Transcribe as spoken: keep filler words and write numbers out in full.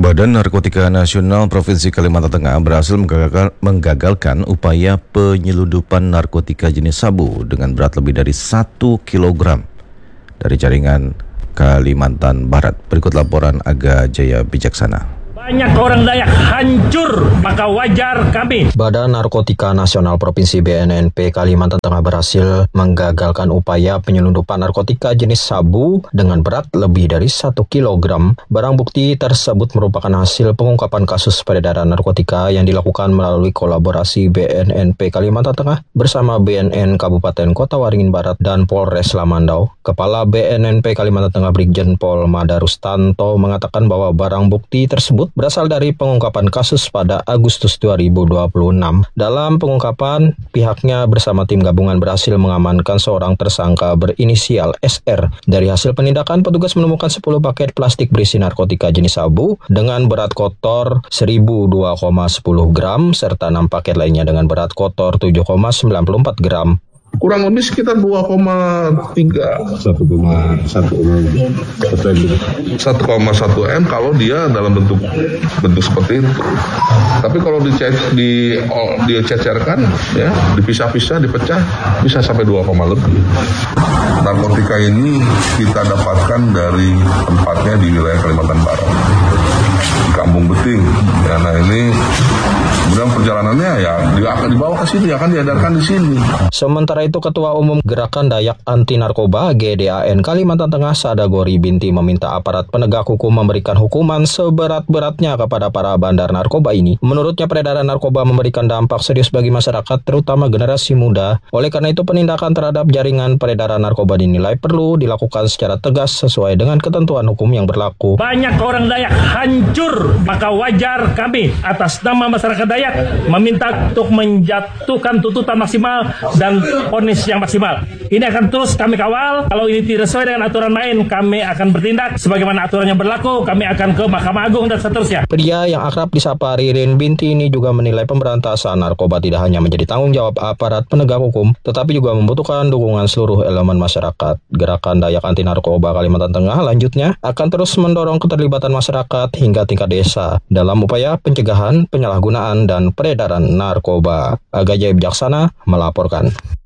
Badan Narkotika Nasional Provinsi Kalimantan Tengah berhasil menggagal, menggagalkan upaya penyelundupan narkotika jenis sabu dengan berat lebih dari satu kilogram dari jaringan Kalimantan Barat. Berikut laporan Aga Jaya Bijaksana. Banyak orang Dayak hancur, maka wajar kami. Badan Narkotika Nasional Provinsi B N N P Kalimantan Tengah berhasil menggagalkan upaya penyelundupan narkotika jenis sabu dengan berat lebih dari satu kilogram. Barang bukti tersebut merupakan hasil pengungkapan kasus peredaran narkotika yang dilakukan melalui kolaborasi B N N P Kalimantan Tengah bersama B N N Kabupaten Kota Waringin Barat dan Polres Lamandau. Kepala B N N P Kalimantan Tengah Brigjen Pol Madarustanto mengatakan bahwa barang bukti tersebut berasal dari pengungkapan kasus pada Agustus dua ribu dua puluh enam. Dalam pengungkapan, pihaknya bersama tim gabungan berhasil mengamankan seorang tersangka berinisial S R. Dari hasil penindakan, petugas menemukan sepuluh paket plastik berisi narkotika jenis sabu dengan berat kotor seribu dua koma sepuluh gram serta enam paket lainnya dengan berat kotor tujuh koma sembilan puluh empat gram. Kurang lebih sekitar dua koma tiga satu koma satu M kalau dia dalam bentuk bentuk seperti itu. Tapi kalau dicecer, di dicecerkan ya, dipisah-pisah, dipecah bisa sampai dua koma lebih. Narkotika ini kita dapatkan dari tempatnya di wilayah Kalimantan Barat, di Kampung Beting. Ya, nah ini kemudian perjalanannya ya dia akan dibawa ke sini, akan diedarkan di sini. Sementara itu, Ketua Umum Gerakan Dayak Anti Narkoba G D A N Kalimantan Tengah Sadagori Binti meminta aparat penegak hukum memberikan hukuman seberat-beratnya kepada para bandar narkoba ini. Menurutnya, peredaran narkoba memberikan dampak serius bagi masyarakat, terutama generasi muda. Oleh karena itu, penindakan terhadap jaringan peredaran narkoba dinilai perlu dilakukan secara tegas sesuai dengan ketentuan hukum yang berlaku. Banyak orang Dayak hancur, maka wajar kami atas nama masyarakat Dayak meminta untuk menjatuhkan tuntutan maksimal dan vonis yang maksimal. Ini akan terus kami kawal. Kalau ini tidak sesuai dengan aturan main, kami akan bertindak sebagaimana aturan yang berlaku. Kami akan ke Mahkamah Agung dan seterusnya. Pria yang akrab disapa Ririn Binti ini juga menilai pemberantasan narkoba tidak hanya menjadi tanggung jawab aparat penegak hukum, tetapi juga membutuhkan dukungan seluruh elemen masyarakat. Gerakan Dayak Anti Narkoba Kalimantan Tengah lanjutnya akan terus mendorong keterlibatan masyarakat hingga tingkat desa dalam upaya pencegahan, penyalahgunaan, dan peredaran narkoba. Aga Jaya Bijaksana melaporkan.